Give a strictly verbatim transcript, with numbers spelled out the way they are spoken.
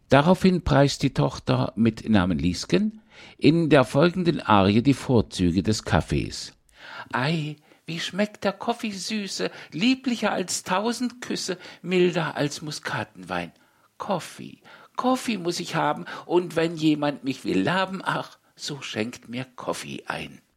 Daraufhin preist die Tochter mit Namen Liesken in der folgenden Arie die Vorzüge des Kaffees. Ei, wie schmeckt der Kaffee süße, lieblicher als tausend Küsse, milder als Muskatenwein. Kaffee, Kaffee muß ich haben, und wenn jemand mich will haben, ach, so schenkt mir Kaffee ein.